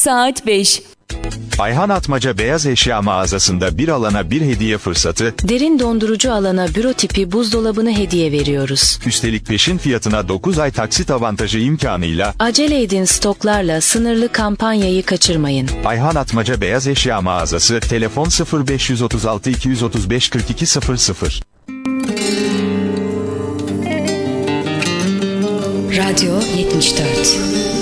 Saat 5. Ayhan Atmaca Beyaz Eşya mağazasında bir alana bir hediye fırsatı, Derin dondurucu alana büro tipi buzdolabını hediye veriyoruz. üstelik peşin fiyatına 9 ay taksit avantajı imkanıyla Acele edin, stoklarla sınırlı kampanyayı kaçırmayın. Ayhan Atmaca Beyaz Eşya mağazası, telefon 0536 235 4200. Radyo 74.